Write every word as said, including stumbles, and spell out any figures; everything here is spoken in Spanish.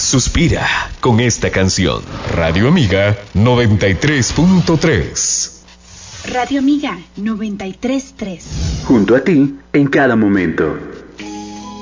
suspira con esta canción. Radio Amiga noventa y tres punto tres. Radio Amiga noventa y tres punto tres. Junto a ti en cada momento.